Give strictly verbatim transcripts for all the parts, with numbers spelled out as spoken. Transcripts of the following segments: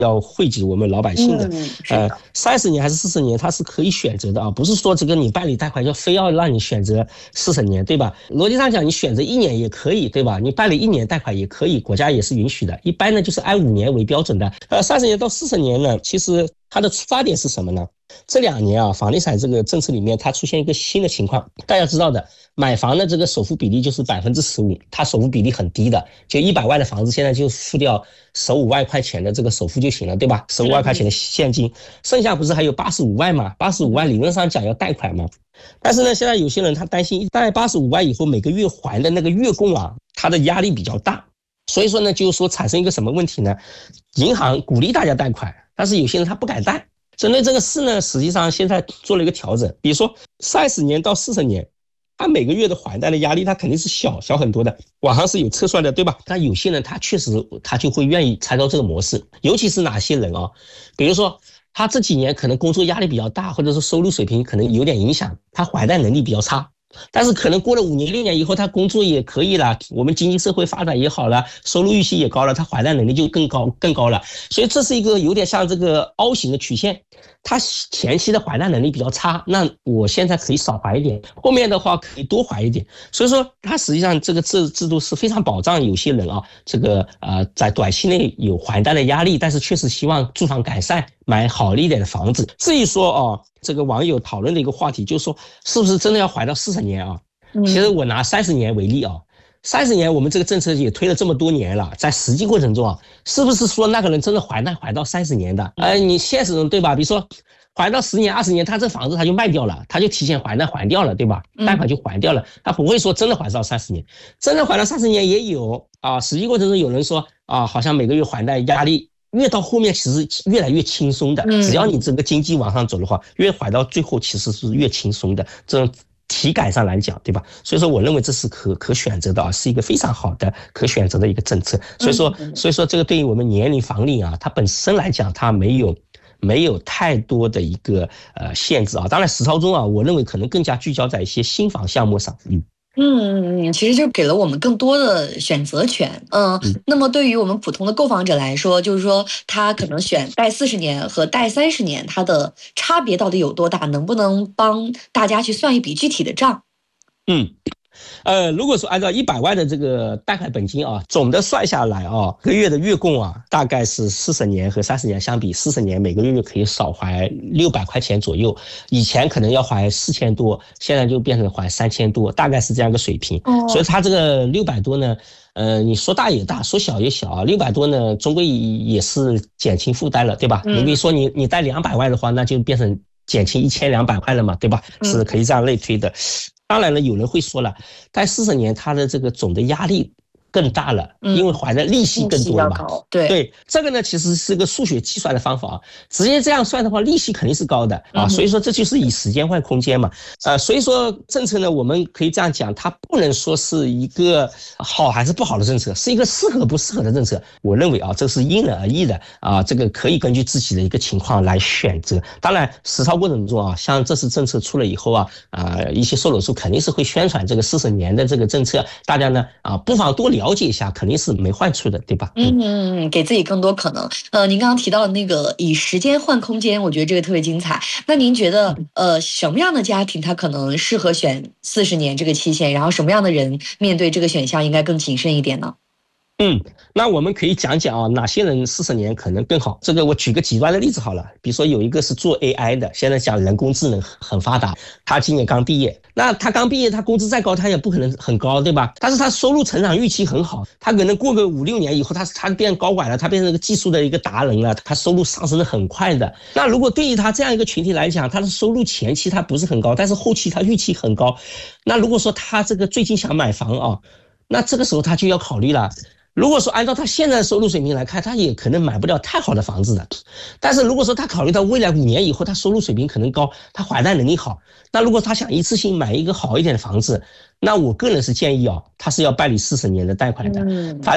要惠及我们老百姓的。 嗯、 呃，三十年还是四十年，它是可以选择的啊，不是说这个你办理贷款就非要让你选择四十年，对吧？逻辑上讲，你选择一年也可以，对吧？你办理一年贷款也可以，国家也是允许的。一般呢就是按五年为标准的。呃，三十年到四十年呢，其实它的出发点是什么呢？这两年啊，房地产这个政策里面，它出现一个新的情况，大家知道的，买房的这个首付比例就是百分之十五，它首付比例很低的，就一百万的房子现在就付掉十五万块钱的这个首付就行了，对吧？十五万块钱的现金，剩下不是还有八十五万嘛？八十五万理论上讲要贷款嘛，但是呢，现在有些人他担心，贷八十五万以后每个月还的那个月供啊，他的压力比较大，所以说呢，就是说产生一个什么问题呢？银行鼓励大家贷款，但是有些人他不敢贷。针对这个事呢，实际上现在做了一个调整，比如说三十年到四十年，他每个月的还贷的压力，他肯定是小小很多的，网上是有测算的，对吧？但有些人他确实他就会愿意参照这个模式，尤其是哪些人啊？比如说他这几年可能工作压力比较大，或者说收入水平可能有点影响，他还贷能力比较差。但是可能过了五年六年以后，他工作也可以了，我们经济社会发展也好了，收入预期也高了，他还贷能力就更高更高了。所以这是一个有点像这个凹形的曲线，他前期的还贷能力比较差，那我现在可以少还一点，后面的话可以多还一点。所以说它实际上这个制制度是非常保障有些人啊，这个呃在短期内有还贷的压力，但是确实希望住房改善，买好一点的房子。至于说啊，这个网友讨论的一个话题就是说，是不是真的要还到四十年啊？其实我拿三十年为例啊，三十年我们这个政策也推了这么多年了，在实际过程中啊，是不是说那个人真的还贷还到三十年的？呃，你现实中对吧？比如说还到十年、二十年，他这房子他就卖掉了，他就提前还贷还掉了，对吧？贷款就还掉了，他不会说真的还到三十年，真的还到三十年也有啊。实际过程中有人说啊，好像每个月还贷压力越到后面其实越来越轻松的，只要你这个经济往上走的话，越还到最后其实是越轻松的，这种体感上来讲，对吧？所以说我认为这是可可选择的啊，是一个非常好的可选择的一个政策。所以说所以说这个对于我们年龄房龄啊，它本身来讲它没有没有太多的一个呃限制啊。当然实操中啊，我认为可能更加聚焦在一些新房项目上。嗯嗯，其实就给了我们更多的选择权。嗯，那么对于我们普通的购房者来说，就是说他可能选贷四十年和贷三十年，它的差别到底有多大？能不能帮大家去算一笔具体的账？ 嗯。呃，如果说按照一百万的这个贷款本金啊，总的算下来啊，个月的月供啊，大概是四十年和三十年相比，四十年每个月可以少还六百块钱左右。以前可能要还四千多，现在就变成还三千多，大概是这样一个水平。哦、所以它这个六百多呢，呃，你说大也大，说小也小啊。六百多呢，终归也是减轻负担了，对吧？嗯、你比如说你你贷两百万的话，那就变成减轻一千两百块了嘛，对吧？是可以这样类推的。当然了，有人会说了，贷四十年它的这个总的压力更大了，因为还的利息更多了嘛。 嗯、对对，这个呢其实是个数学计算的方法啊，直接这样算的话，利息肯定是高的啊。所以说这就是以时间换空间嘛。呃，所以说政策呢，我们可以这样讲，它不能说是一个好还是不好的政策，是一个适合不适合的政策。我认为啊，这是因人而异的啊，这个可以根据自己的一个情况来选择。当然，实操过程中啊，像这次政策出了以后啊，啊、呃，一些售楼处肯定是会宣传这个四十年的这个政策，大家呢啊不妨多了解一下，肯定是没坏处的，对吧？ 嗯，给自己更多可能。呃，您刚刚提到的那个以时间换空间，我觉得这个特别精彩。那您觉得呃什么样的家庭他可能适合选四十年这个期限，然后什么样的人面对这个选项应该更谨慎一点呢？ 嗯，那我们可以讲讲啊，哪些人四十年可能更好。这个我举个极端的例子好了，比如说有一个是做 A I 的，现在讲人工智能很发达，他今年刚毕业，那他刚毕业，他工资再高，他也不可能很高，对吧？但是他收入成长预期很好，他可能过个五六年以后，他他变高管了，他变成一个技术的一个达人了，他收入上升的很快的。那如果对于他这样一个群体来讲，他的收入前期他不是很高，但是后期他预期很高，那如果说他这个最近想买房啊，那这个时候他就要考虑了。如果说按照他现在的收入水平来看，他也可能买不了太好的房子的。但是如果说他考虑到未来五年以后他收入水平可能高，他还贷能力好，那如果他想一次性买一个好一点的房子，那我个人是建议啊，他是要办理四十年的贷款的。反正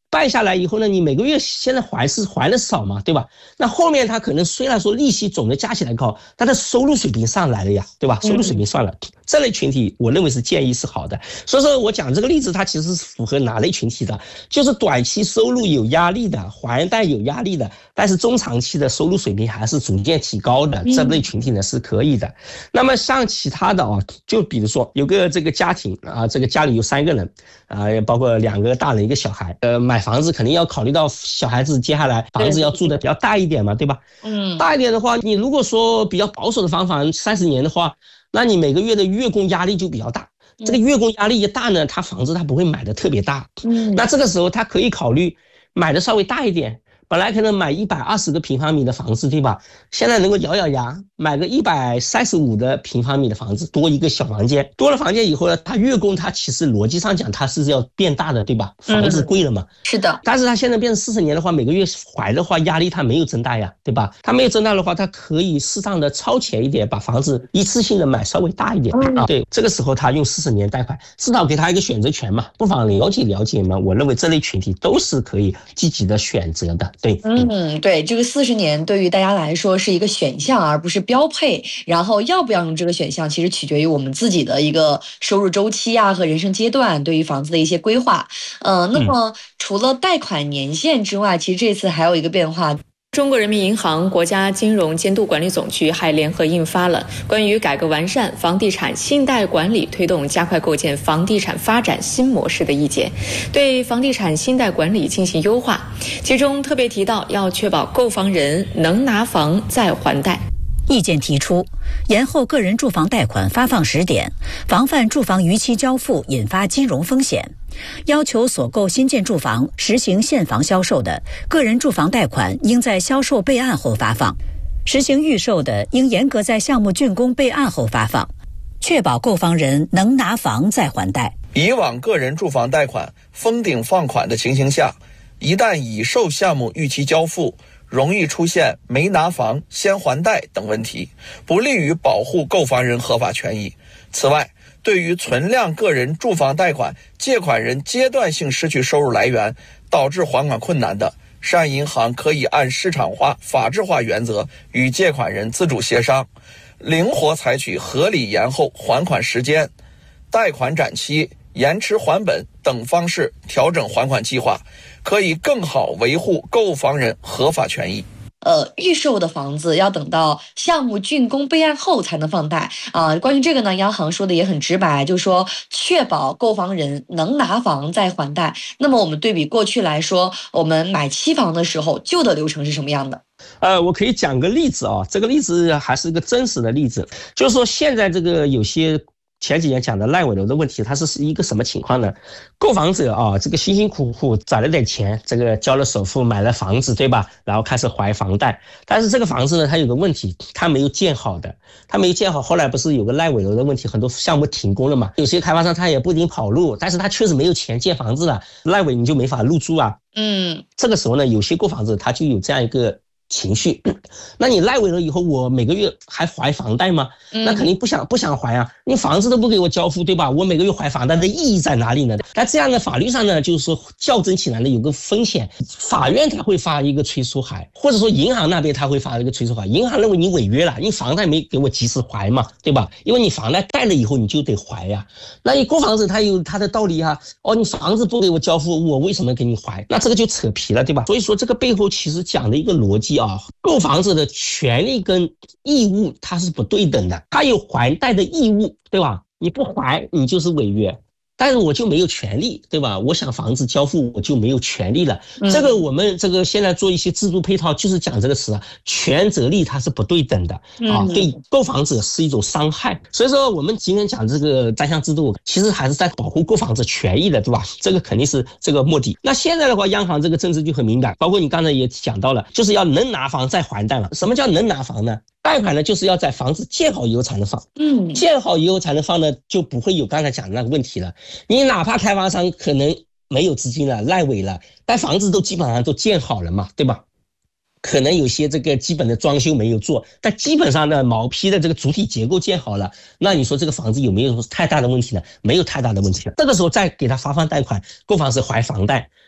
办下来以后呢，你每个月现在还是还的少嘛，对吧？那后面他可能虽然说利息总的加起来高，他的收入水平上来了呀，对吧？收入水平上了，这类群体我认为是建议是好的。所以说我讲这个例子，它其实是符合哪类群体的？就是短期收入有压力的，还贷有压力的，但是中长期的收入水平还是逐渐提高的，这类群体呢是可以的。那么像其他的啊，就比如说有个这个家庭啊，这个家里有三个人啊，包括两个大人一个小孩，呃，买房子肯定要考虑到小孩子接下来房子要住的比较大一点嘛，对吧？嗯，大一点的话，你如果说比较保守的方法，三十年的话，那你每个月的月供压力就比较大。这个月供压力一大呢，他房子他不会买的特别大。嗯，那这个时候他可以考虑买的稍微大一点。本来可能买一百二十个平方米的房子，对吧？现在能够咬咬牙买个一百三十五的平方米的房子，多一个小房间。多了房间以后呢，它月供它其实逻辑上讲它是要变大的，对吧？房子贵了嘛。嗯，是的。但是它现在变成四十年的话，每个月还的话压力它没有增大呀，对吧？它没有增大的话，它可以适当的超前一点，把房子一次性的买稍微大一点啊。对，这个时候他用四十年贷款，至少给他一个选择权嘛，不妨了解了解嘛。我认为这类群体都是可以积极的选择的。对， 嗯，对，这个四十年对于大家来说是一个选项，而不是标配。然后要不要用这个选项，其实取决于我们自己的一个收入周期啊和人生阶段对于房子的一些规划。呃，那么除了贷款年限之外，其实这次还有一个变化。 中国人民银行、国家金融监督管理总局还联合印发了关于改革完善房地产信贷管理、推动加快构建房地产发展新模式的意见，对房地产信贷管理进行优化。其中特别提到，要确保购房人能拿房再还贷。 意见提出，延后个人住房贷款发放时点，防范住房逾期交付引发金融风险。要求所购新建住房实行现房销售的，个人住房贷款应在销售备案后发放；实行预售的，应严格在项目竣工备案后发放，确保购房人能拿房再还贷。 以往个人住房贷款封顶放款的情形下，一旦已售项目逾期交付，容易出现没拿房先还贷等问题，不利于保护购房人合法权益。此外，对于存量个人住房贷款借款人阶段性失去收入来源，导致还款困难的，商业银行可以按市场化、法治化原则与借款人自主协商，灵活采取合理延后还款时间、贷款展期、延迟还本等方式调整还款计划，可以更好维护购房人合法权益。 呃，预售的房子要等到项目竣工备案后才能放贷啊、呃。关于这个呢，央行说的也很直白，就是说确保购房人能拿房再还贷。那么我们对比过去来说，我们买期房的时候，旧的流程是什么样的？ 呃，我可以讲个例子啊，这个例子还是一个真实的例子，就是说现在这个有些。前几年讲的烂尾楼的问题，它是一个什么情况呢？购房者啊，这个辛辛苦苦攒了点钱，这个交了首付买了房子，对吧？然后开始还房贷，但是这个房子呢，它有个问题，它没有建好的，它没有建好。后来不是有个烂尾楼的问题，很多项目停工了嘛？有些开发商他也不一定跑路，但是他确实没有钱建房子了，烂尾你就没法入住啊。嗯，这个时候呢，有些购房者他就有这样一个情绪，那你赖尾了以后，我每个月还还房贷吗？那肯定不想不想还啊！你房子都不给我交付，对吧？我每个月还房贷的意义在哪里呢？那这样的法律上呢，就是说较真起来呢有个风险，法院他会发一个催促函，或者说银行那边他会发一个催促函，银行认为你违约了，你房贷没给我及时还嘛，对吧？因为你房贷贷了以后你就得还呀。那你购房者他有他的道理啊，哦，你房子不给我交付，我为什么给你还？那这个就扯皮了，对吧？所以说这个背后其实讲的一个逻辑啊，购房者的权利跟义务它是不对等的，他有还贷的义务，对吧？你不还你就是违约，但是我就没有权利，对吧？我想房子交付我就没有权利了。嗯、这个我们这个现在做一些制度配套就是讲这个词啊，权责利它是不对等的啊，对购房者是一种伤害。所以说我们今天讲这个单项制度，其实还是在保护购房者权益的，对吧？这个肯定是这个目的。那现在的话，央行这个政策就很敏感，包括你刚才也讲到了，就是要能拿房再还贷了。什么叫能拿房呢？贷款呢，就是要在房子建好以后才能放，嗯，建好以后才能放呢，就不会有刚才讲的那个问题了。你哪怕开发商可能没有资金了、赖尾了，但房子都基本上都建好了嘛，对吧？可能有些这个基本的装修没有做，但基本上呢，毛坯的这个主体结构建好了，那你说这个房子有没有太大的问题呢？没有太大的问题了。这个时候再给他发放贷款，购房是还房贷。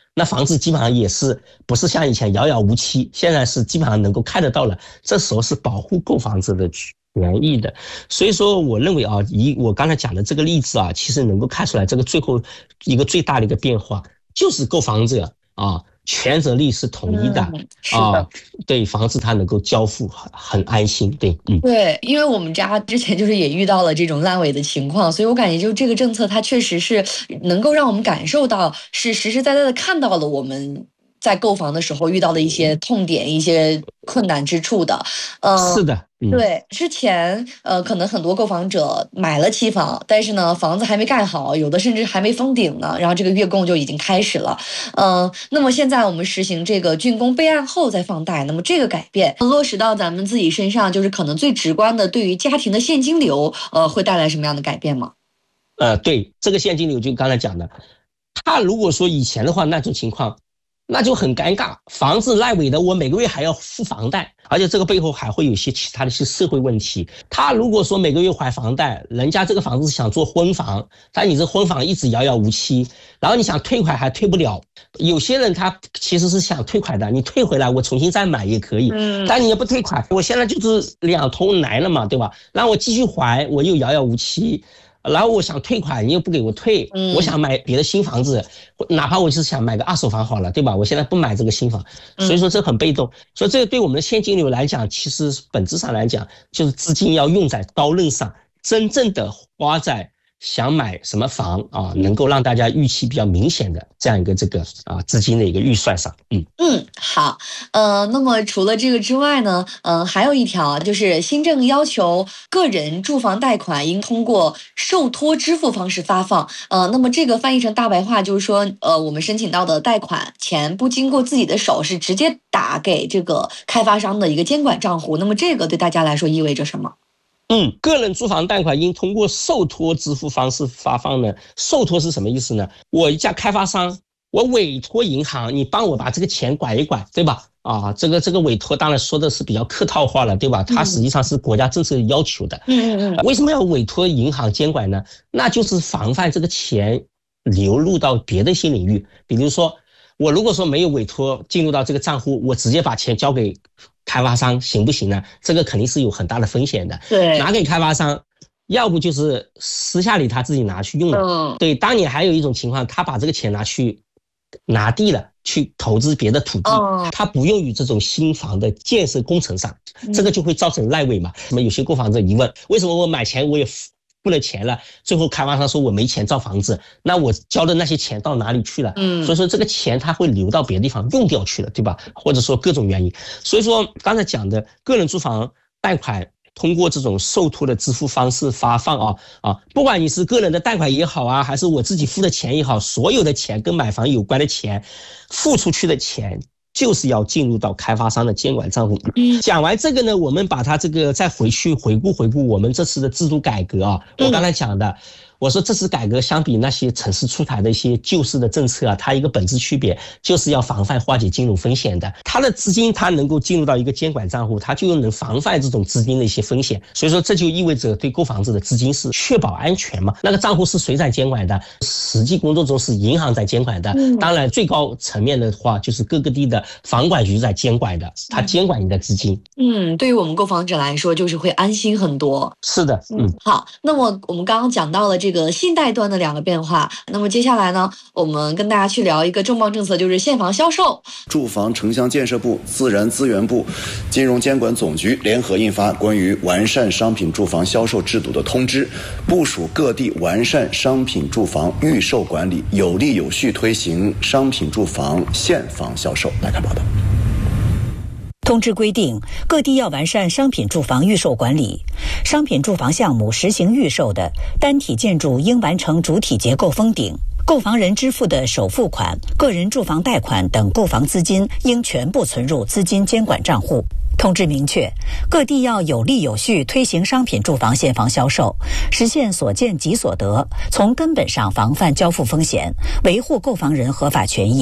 那房子基本上也是不是像以前遥遥无期，现在是基本上能够看得到了，这时候是保护购房者的权益的。所以说我认为啊，以我刚才讲的这个例子啊，其实能够看出来这个最后一个最大的一个变化就是购房者啊权责利是统一的、 嗯、是的啊，对房子它能够交付很很安心，对，嗯， 对，因为我们家之前就是也遇到了这种烂尾的情况，所以我感觉就这个政策它确实是能够让我们感受到，是实实在在的看到了我们在购房的时候遇到的一些痛点、一些困难之处的。呃， 是的。嗯、 对，之前呃，可能很多购房者买了期房，但是呢，房子还没盖好，有的甚至还没封顶呢，然后这个月供就已经开始了。嗯、呃，那么现在我们实行这个竣工备案后再放贷，那么这个改变落实到咱们自己身上，就是可能最直观的，对于家庭的现金流，呃，会带来什么样的改变吗？ 呃，对，这个现金流就刚才讲的，他如果说以前的话那种情况，那就很尴尬，房子烂尾的，我每个月还要付房贷，而且这个背后还会有一些其他的一些社会问题。他如果说每个月还房贷，人家这个房子想做婚房，但你这婚房一直遥遥无期，然后你想退款还退不了。有些人他其实是想退款的，你退回来我重新再买也可以，但你也不退款，我现在就是两头来了嘛，对吧？然后我继续还，我又遥遥无期。然后我想退款，你又不给我退，嗯、我想买别的新房子，哪怕我是想买个二手房好了，对吧？我现在不买这个新房，所以说这很被动。所以这个对我们的现金流来讲，其实本质上来讲，就是资金要用在刀刃上，真正的花在想买什么房啊，能够让大家预期比较明显的这样一个这个啊资金的一个预算上。嗯嗯，好，呃，那么除了这个之外呢，呃，还有一条就是新政要求个人住房贷款应通过受托支付方式发放。呃，那么这个翻译成大白话就是说，呃，我们申请到的贷款钱不经过自己的手，是直接打给这个开发商的一个监管账户。那么这个对大家来说意味着什么？ 嗯，个人住房贷款应通过受托支付方式发放呢？受托是什么意思呢？我一家开发商，我委托银行，你帮我把这个钱管一管，对吧？啊，这个这个委托当然说的是比较客套话了，对吧？它实际上是国家政策要求的。嗯嗯嗯。为什么要委托银行监管呢？那就是防范这个钱流入到别的一些领域，比如说我如果说没有委托进入到这个账户，我直接把钱交给开发商行不行呢？这个肯定是有很大的风险的。 对， 拿给开发商，要不就是私下里他自己拿去用了。嗯，对，当年还有一种情况，他把这个钱拿去拿地了，去投资别的土地，嗯、他不用于这种新房的建设工程上，这个就会造成烂尾嘛。那么有些购房者疑问，为什么我买钱我也付了钱了，最后开发商说我没钱造房子，那我交的那些钱到哪里去了？嗯，所以说这个钱它会流到别的地方用掉去了，对吧？或者说各种原因。所以说刚才讲的个人住房贷款通过这种受托的支付方式发放啊啊，不管你是个人的贷款也好啊，还是我自己付的钱也好，所有的钱跟买房有关的钱，付出去的钱就是要进入到开发商的监管账户。讲完这个呢，我们把它这个再回去回顾回顾我们这次的制度改革啊，我刚才讲的，我说这次改革相比那些城市出台的一些旧式的政策啊，它一个本质区别就是要防范化解金融风险的。它的资金它能够进入到一个监管账户，它就能防范这种资金的一些风险。所以说这就意味着对购房者的资金是确保安全嘛。那个账户是谁在监管的？实际工作中是银行在监管的。当然最高层面的话就是各个地的房管局在监管的，它监管你的资金。 嗯，对于我们购房者来说就是会安心很多。 是的，嗯。 好，那么我们刚刚讲到了这个信贷端的两个变化，那么接下来呢，我们跟大家去聊一个重磅政策，就是现房销售。 住房城乡建设部、自然资源部、金融监管总局联合印发关于完善商品住房销售制度的通知，部署各地完善商品住房预售管理，有力有序推行商品住房现房销售。来看报道。 通知规定，各地要完善商品住房预售管理。商品住房项目实行预售的，单体建筑应完成主体结构封顶，购房人支付的首付款、个人住房贷款等购房资金应全部存入资金监管账户。通知明确，各地要有力有序推行商品住房现房销售，实现所见即所得，从根本上防范交付风险，维护购房人合法权益。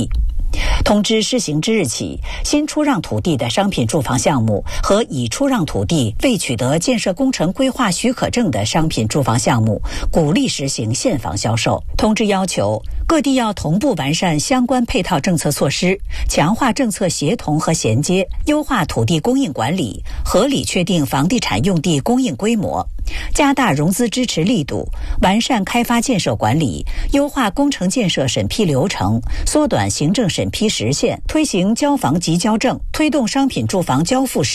通知施行之日起，新出让土地的商品住房项目和已出让土地未取得建设工程规划许可证的商品住房项目，鼓励实行现房销售。通知要求，各地要同步完善相关配套政策措施，强化政策协同和衔接，优化土地供应管理，合理确定房地产用地供应规模，加大融资支持力度，完善开发建设管理，优化工程建设审批流程，缩短行政审批时限，推行交房即交证，推动商品住房交付时